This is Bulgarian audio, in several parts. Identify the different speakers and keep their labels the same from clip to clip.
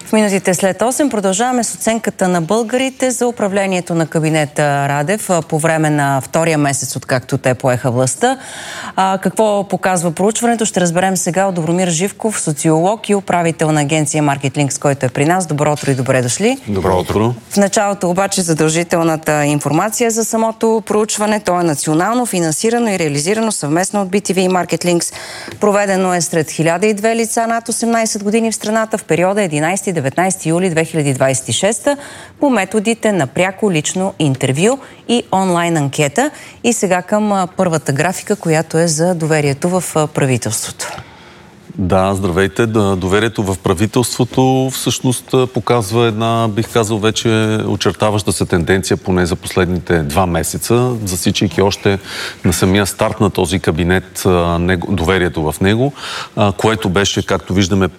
Speaker 1: В минутите след 8 продължаваме с оценката на българите за управлението на кабинета Радев по време на втория месец, откакто те поеха властта. Какво показва проучването, ще разберем сега от Добромир Живков, социолог и управител на агенция Marketlink, който е при нас. Добро утро и добре дошли.
Speaker 2: Добро утро.
Speaker 1: В началото обаче задължителната информация за самото проучване. То е национално финансирано и реализирано съвместно от BTV и Marketlink. Проведено е сред 1002 лица над 18 години в страната в периода 11-19 юли 2026 по методите на пряко лично интервю и онлайн анкета. И сега към първата графика, която е за доверието в правителството.
Speaker 2: Да, здравейте. Доверието в правителството всъщност показва една, бих казал, вече очертаваща се тенденция, поне за последните 2 месеца, засичайки още на самия старт на този кабинет доверието в него, което беше, както виждаме,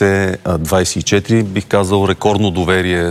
Speaker 2: 50-24, бих казал, рекордно доверие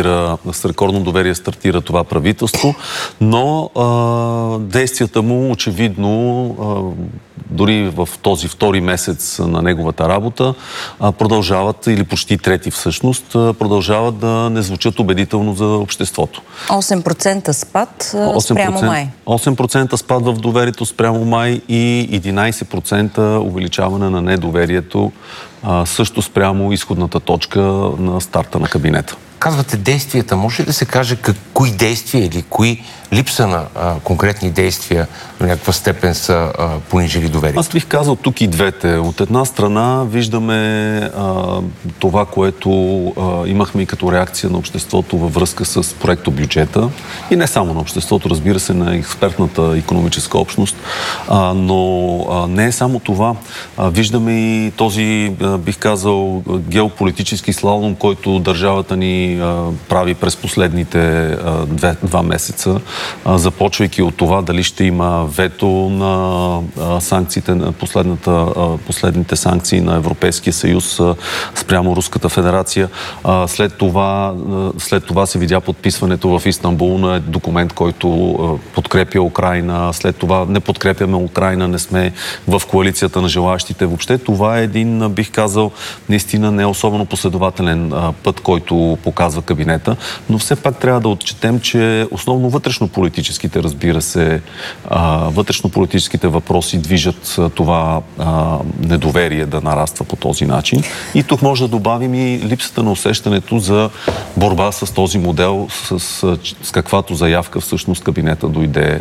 Speaker 2: стартира това правителство, но действията му очевидно дори в този втори месец на неговата работа продължават, или почти трети всъщност, продължават да не звучат убедително за обществото.
Speaker 1: 8% спад спрямо май.
Speaker 2: 8% спад в доверието спрямо май и 11% увеличаване на недоверието също спрямо изходната точка на старта на кабинета.
Speaker 3: Казвате действията. Може ли да се каже кои действия или кои липса на конкретни действия до някаква степен са понижили доверието?
Speaker 2: Аз бих казал тук и двете. От една страна виждаме това, което имахме и като реакция на обществото във връзка с проекто бюджета. И не само на обществото, разбира се, на експертната икономическа общност. Но не е само това. Виждаме и този, бих казал, геополитически слалом, който държавата ни прави през последните 2 месеца, започвайки от това дали ще има вето на санкциите, на последните санкции на Европейския съюз спрямо Руската федерация. След това се видя подписването в Истанбул на документ, който подкрепя Украйна. След това не подкрепяме Украйна, не сме в коалицията на желаящите. Въобще това е един, бих казал, наистина не особено последователен път, който показва кабинета, но все пак трябва да отчетем, че основно вътрешно-политическите, разбира се, вътрешно-политическите въпроси движат това недоверие да нараства по този начин. И тук може да добавим и липсата на усещането за борба с този модел, с каквато заявка всъщност кабинета дойде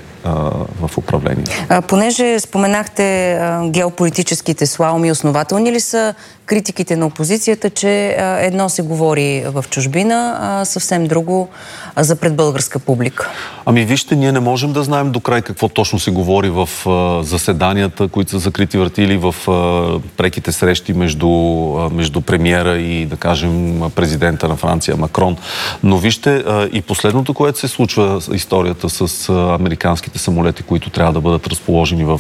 Speaker 2: в управление.
Speaker 1: Понеже споменахте геополитическите слаломи, основателни ли са критиките на опозицията, че едно се говори в чужбина, а съвсем друго за предбългарска публика?
Speaker 2: Ами вижте, ние не можем да знаем до край какво точно се говори в заседанията, които са закрити врати, или в преките срещи между премиера и, да кажем, президента на Франция Макрон. Но вижте, и последното, което се случва, историята с американските самолети, които трябва да бъдат разположени в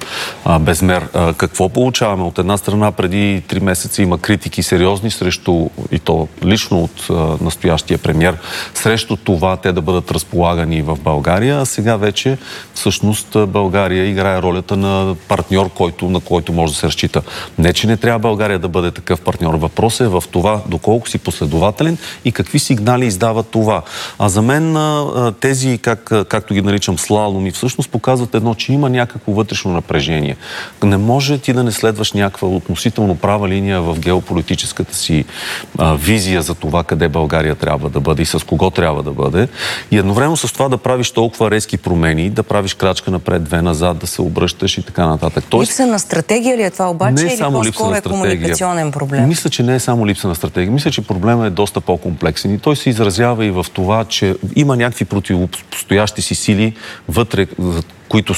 Speaker 2: безмер. Какво получаваме? От една страна, преди 3 месеца има критики сериозни срещу, и то лично от настоящия премиер, срещу това те да бъдат разполагани в България, а сега вече всъщност България играе ролята на партньор, на който може да се разчита. Не, че не трябва България да бъде такъв партньор. Въпросът е в това доколко си последователен и какви сигнали издава това. А за мен тези, както ги наричам, слаломи, всъщност показват едно, че има някакво вътрешно напрежение. Не може ти да не следваш някаква относително права линия в геополитическата си визия за това къде България трябва да бъде и с кого трябва да бъде. И едновременно с това да правиш толкова резки промени, да правиш крачка напред, 2 назад, да се обръщаш и така нататък.
Speaker 1: Липса на стратегия ли е това обаче, или по-скоро е комуникационен проблем?
Speaker 2: Мисля, че не е само липса на стратегия. Мисля, че проблемът е доста по-комплексен и той се изразява и в това, че има някакви противостоящи си сили вътре, които